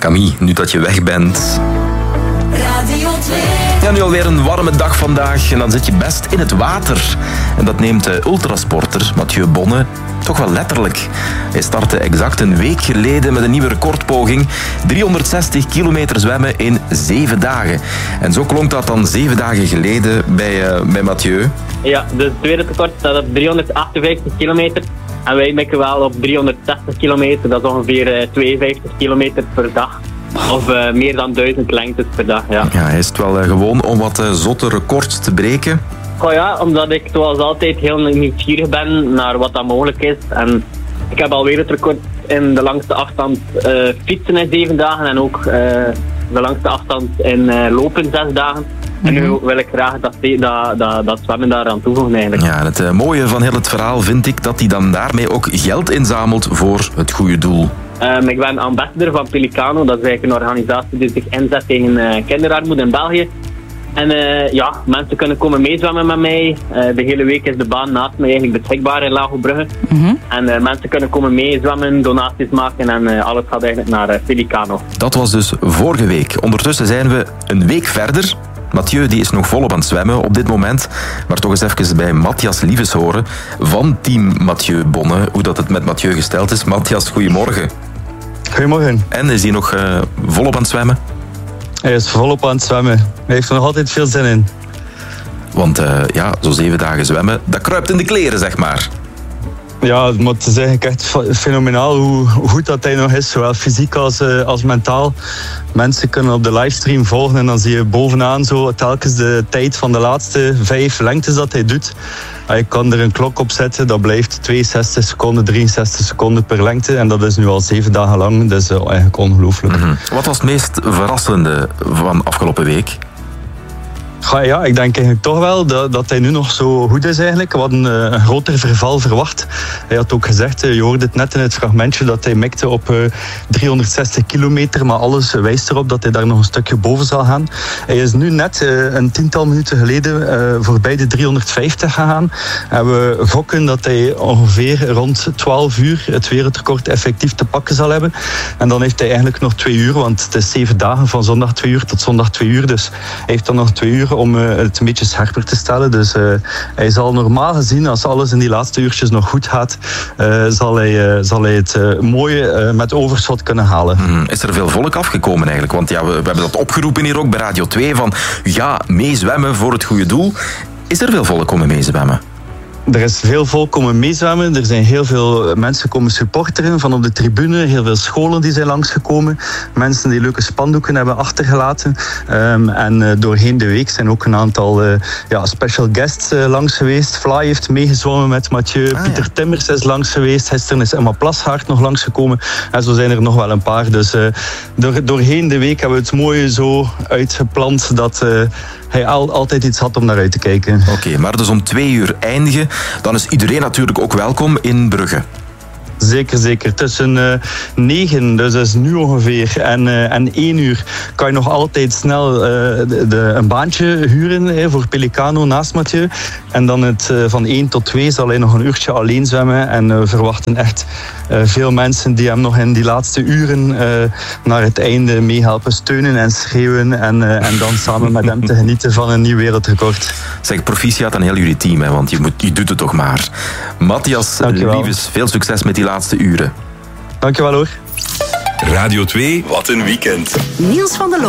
Camille, nu dat je weg bent... Radio 2. Ja, nu alweer een warme dag vandaag en dan zit je best in het water. En dat neemt de ultrasporter Mathieu Bonne toch wel letterlijk. Hij startte exact een week geleden met een nieuwe recordpoging. 360 kilometer zwemmen in 7 dagen. En zo klonk dat dan 7 dagen geleden bij Mathieu. Ja, dus het wereldrecord staat op 358 kilometer. En wij mikken wel op 360 kilometer. Dat is ongeveer 52 kilometer per dag. Of meer dan 1000 lengtes per dag, ja. Ja, hij is het wel gewoon om wat zotte records te breken? Oh ja, omdat ik zoals altijd heel nieuwsgierig ben naar wat dat mogelijk is. En ik heb alweer het record in de langste afstand fietsen in 7 dagen. En ook de langste afstand in lopen 6 dagen. En nu wil ik graag dat zwemmen daaraan toevoegen eigenlijk. Ja, en het mooie van heel het verhaal vind ik dat hij dan daarmee ook geld inzamelt voor het goede doel. Ik ben ambassador van Pelicano. Dat is eigenlijk een organisatie die zich inzet tegen kinderarmoede in België. En ja, mensen kunnen komen meezwemmen met mij. De hele week is de baan naast mij eigenlijk beschikbaar in Lagobrugge. En mensen kunnen komen meezwemmen, donaties maken en alles gaat eigenlijk naar Pelicano. Dat was dus vorige week. Ondertussen zijn we een week verder. Mathieu die is nog volop aan het zwemmen op dit moment. Maar toch eens even bij Matthias Lieves horen van team Mathieu Bonne. Hoe dat het met Mathieu gesteld is. Matthias, goedemorgen. Goedemorgen. En is hij nog volop aan het zwemmen? Hij is volop aan het zwemmen. Hij heeft er nog altijd veel zin in. Want ja, zo 7 dagen zwemmen, dat kruipt in de kleren, zeg maar. Ja, maar het is eigenlijk echt fenomenaal hoe goed dat hij nog is, zowel fysiek als mentaal. Mensen kunnen op de livestream volgen en dan zie je bovenaan zo telkens de tijd van de laatste 5 lengtes dat hij doet. Je kan er een klok op zetten, dat blijft 62 seconden, 63 seconden per lengte. En dat is nu al 7 dagen lang, dus eigenlijk ongelooflijk. Wat was het meest verrassende van afgelopen week? Ja, ik denk eigenlijk toch wel dat hij nu nog zo goed is eigenlijk. We hadden een groter verval verwacht. Hij had ook gezegd, je hoorde het net in het fragmentje, dat hij mikte op 360 kilometer. Maar alles wijst erop dat hij daar nog een stukje boven zal gaan. Hij is nu net een 10-tal minuten geleden voorbij de 350 gegaan. En we gokken dat hij ongeveer rond 12 uur het wereldrecord effectief te pakken zal hebben. En dan heeft hij eigenlijk nog 2 uur, want het is 7 dagen van zondag 2 uur tot zondag 2 uur. Dus hij heeft dan nog 2 uur om het een beetje scherper te stellen. Dus hij zal normaal gezien, als alles in die laatste uurtjes nog goed gaat, zal hij het mooi met overschot kunnen halen. Is er veel volk afgekomen eigenlijk? Want ja, we hebben dat opgeroepen hier ook bij Radio 2 van ja, meezwemmen voor het goede doel. Is er veel volk komen meezwemmen? Er is veel volk komen meezwemmen. Er zijn heel veel mensen komen supporteren van op de tribune. Heel veel scholen die zijn langsgekomen. Mensen die leuke spandoeken hebben achtergelaten. En doorheen de week zijn ook een aantal special guests langs geweest. Fly heeft meegezwommen met Mathieu. Pieter Timmers is langs geweest. Gisteren is Emma Plasgaard nog langsgekomen. En zo zijn er nog wel een paar. Dus doorheen de week hebben we het mooi zo uitgepland dat hij altijd iets had om naar uit te kijken. Oké, maar dus om 2 uur eindigen, dan is iedereen natuurlijk ook welkom in Brugge. Zeker. Tussen 9, dus dat is nu ongeveer, en 1 uur kan je nog altijd snel een baantje huren voor Pelicano naast Mathieu. En dan van 1 tot 2 zal hij nog een uurtje alleen zwemmen. En we verwachten echt veel mensen die hem nog in die laatste uren naar het einde meehelpen steunen en schreeuwen. En dan samen met hem te genieten van een nieuw wereldrecord. Zeg, proficiat aan heel jullie team, hè, want je doet het toch maar. Matthias Lieves, veel succes met die laatste uren. Dankjewel hoor. Radio 2, wat een weekend. Niels van der Loo.